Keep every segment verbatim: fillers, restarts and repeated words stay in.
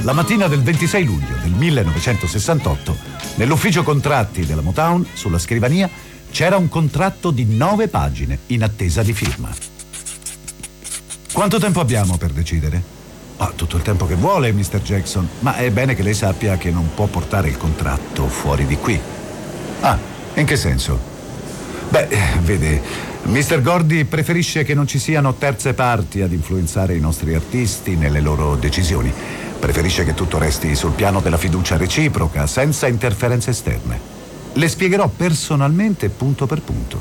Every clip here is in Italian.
La mattina del ventisei luglio del millenovecentosessantotto, nell'ufficio contratti della Motown, sulla scrivania, c'era un contratto di nove pagine in attesa di firma. Quanto tempo abbiamo per decidere? Ah, tutto il tempo che vuole, mister Jackson, ma è bene che lei sappia che non può portare il contratto fuori di qui. Ah, in che senso? Beh, vede, mister Gordy preferisce che non ci siano terze parti ad influenzare i nostri artisti nelle loro decisioni. Preferisce che tutto resti sul piano della fiducia reciproca, senza interferenze esterne. Le spiegherò personalmente punto per punto.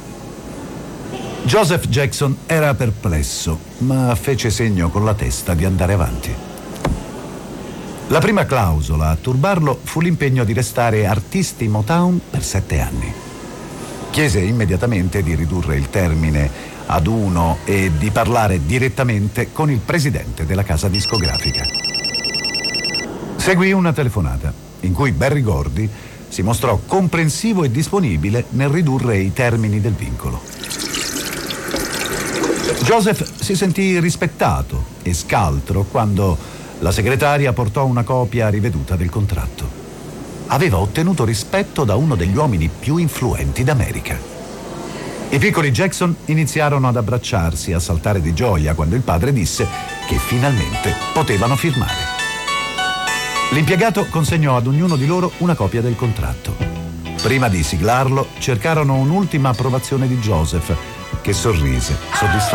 Joseph Jackson era perplesso, ma fece segno con la testa di andare avanti. La prima clausola a turbarlo fu l'impegno di restare artisti Motown per sette anni. Chiese immediatamente di ridurre il termine ad uno e di parlare direttamente con il presidente della casa discografica. Seguì una telefonata in cui Berry Gordy si mostrò comprensivo e disponibile nel ridurre i termini del vincolo. Joseph si sentì rispettato e scaltro quando la segretaria portò una copia riveduta del contratto. Aveva ottenuto rispetto da uno degli uomini più influenti d'America. I piccoli Jackson iniziarono ad abbracciarsi e a saltare di gioia quando il padre disse che finalmente potevano firmare. L'impiegato consegnò ad ognuno di loro una copia del contratto. Prima di siglarlo, cercarono un'ultima approvazione di Joseph, che sorrise, soddisfatto.